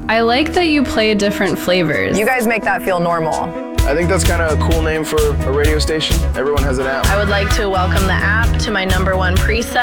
I like that you play different flavors. You guys make that feel normal. I think that's kind of a cool name for a radio station. Everyone has an app. I would like to welcome the app to my #1 preset.